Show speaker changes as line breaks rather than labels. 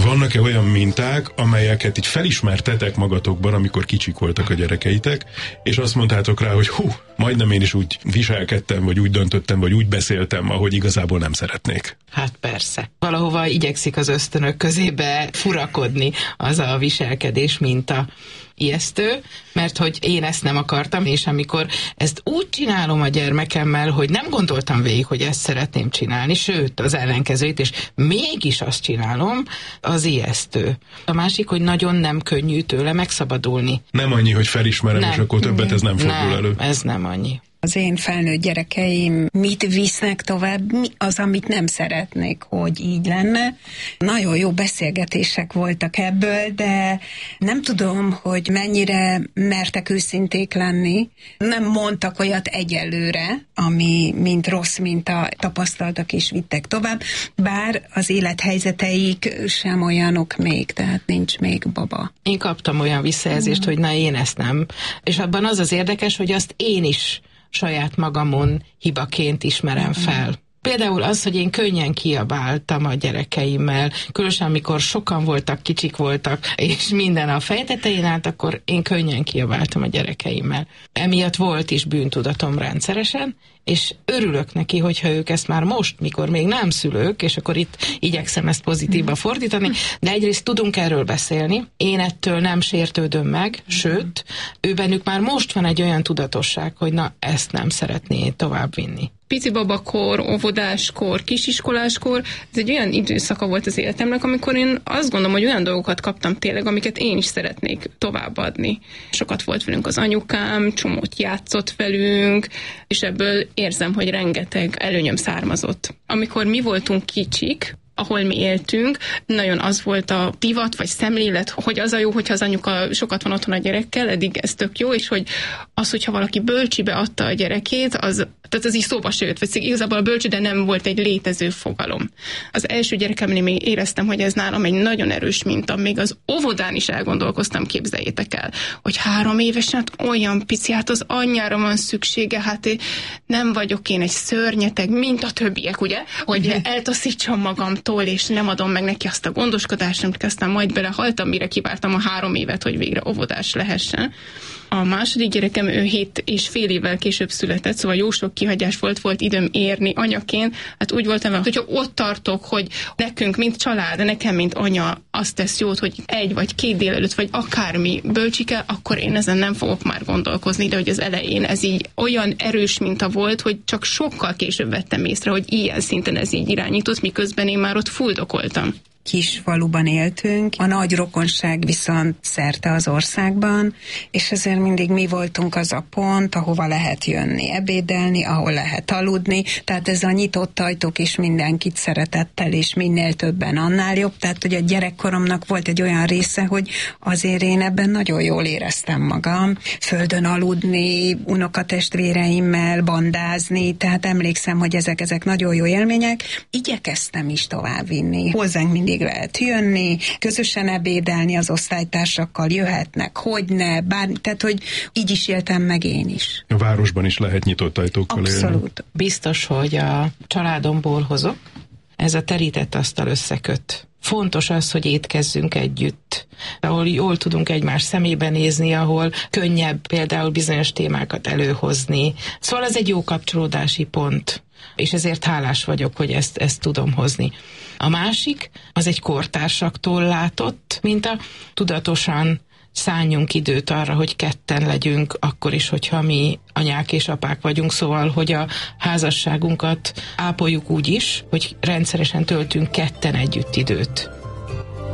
vannak-e olyan minták, amelyeket így felismertetek magatokban, amikor kicsik voltak a gyerekeitek, és azt mondtátok rá, hogy majdnem én is úgy viselkedtem, vagy úgy döntöttem, vagy úgy beszéltem, ahogy igazából nem szeretnék.
Hát persze. Valahova igyekszik az ösztönök közébe furakodni az a viselkedés minta. Ijesztő, mert hogy én ezt nem akartam, és amikor ezt úgy csinálom a gyermekemmel, hogy nem gondoltam végig, hogy ezt szeretném csinálni, sőt, az ellenkezőjét, és mégis azt csinálom, az ijesztő. A másik, hogy nagyon nem könnyű tőle megszabadulni. Nem
annyi, hogy felismerem, és akkor többet ez nem fordul elő.
Ez nem annyi.
Az én felnőtt gyerekeim mit visznek tovább, mi az, amit nem szeretnék, hogy így lenne. Nagyon jó beszélgetések voltak ebből, de nem tudom, hogy mennyire mertek őszinték lenni. Nem mondtak olyat egyelőre, ami mint rossz minta tapasztaltak és vittek tovább, bár az élethelyzeteik sem olyanok még, tehát nincs még baba.
Én kaptam olyan visszajelzést, hogy na én ezt nem. És abban az érdekes, hogy azt én is saját magamon hibaként ismerem fel. Például az, hogy én könnyen kiabáltam a gyerekeimmel, különösen amikor sokan voltak, kicsik voltak, és minden a fejtetején állt, akkor én könnyen kiabáltam a gyerekeimmel. Emiatt volt is bűntudatom rendszeresen, és örülök neki, hogyha ők ezt már most, mikor még nem szülők, és akkor itt igyekszem ezt pozitívba fordítani, de egyrészt tudunk erről beszélni, én ettől nem sértődöm meg, sőt, bennük már most van egy olyan tudatosság, hogy na, ezt nem szeretné továbbvinni.
Pici babakor, óvodáskor, kisiskoláskor, ez egy olyan időszaka volt az életemnek, amikor én azt gondolom, hogy olyan dolgokat kaptam tényleg, amiket én is szeretnék továbbadni. Sokat volt velünk az anyukám, csomót játszott velünk, és ebből érzem, hogy rengeteg előnyöm származott. Amikor mi voltunk kicsik, ahol mi éltünk, nagyon az volt a divat vagy szemlélet, hogy az a jó, hogyha az anyuka sokat van otthon a gyerekkel, eddig ez tök jó, és hogy az, hogyha valaki bölcsibe adta a gyerekét, tehát az így szóba se jött, vagy igazából a bölcsi, de nem volt egy létező fogalom. Az első gyerekemnél még éreztem, hogy ez nálam egy nagyon erős minta, még az óvodán is elgondolkoztam, képzeljétek el, hogy 3 évesen olyan pici, hát az anyjára van szüksége, hát nem vagyok én egy szörnyeteg, mint a többiek, ugye, hogy eltaszítsam magamtól, és nem adom meg neki azt a gondoskodást, amit aztán majd belehaltam, mire kivártam a 3 évet, hogy végre óvodás lehessen. A második gyerekem, ő 7,5 évvel később született, szóval jó sok kihagyás volt időm érni anyaként. Hát úgy voltam, hogyha ott tartok, hogy nekünk, mint család, nekem, mint anya, azt tesz jót, hogy 1 vagy 2 délelőtt, vagy akármi bölcsike, akkor én ezen nem fogok már gondolkozni, de hogy az elején ez így olyan erős minta volt, hogy csak sokkal később vettem észre, hogy ilyen szinten ez így irányított, miközben én már ott fuldokoltam.
Kis faluban éltünk, a nagy rokonság viszont szerte az országban, és ezért mindig mi voltunk az a pont, ahova lehet jönni ebédelni, ahol lehet aludni, tehát ez a nyitott ajtók is mindenkit szeretettel, és minél többen annál jobb, tehát hogy a gyerekkoromnak volt egy olyan része, hogy azért én ebben nagyon jól éreztem magam, földön aludni, unokatestvéreimmel bandázni, tehát emlékszem, hogy ezek nagyon jó élmények, igyekeztem is továbbvinni. Hozzánk mindig lehet jönni, közösen ebédelni az osztálytársakkal, jöhetnek, hogyne, tehát hogy így is éltem meg én is.
A városban is lehet nyitott ajtókkal élni.
Abszolút.
Biztos, hogy a családomból hozok, ez a terített asztal összeköt. Fontos az, hogy étkezzünk együtt, ahol jól tudunk egymás szemébe nézni, ahol könnyebb például bizonyos témákat előhozni. Szóval ez egy jó kapcsolódási pont, és ezért hálás vagyok, hogy ezt tudom hozni. A másik, az egy kortársaktól látott minta, tudatosan szálljunk időt arra, hogy ketten legyünk, akkor is, hogyha mi anyák és apák vagyunk, szóval, hogy a házasságunkat ápoljuk úgy is, hogy rendszeresen töltünk ketten együtt időt.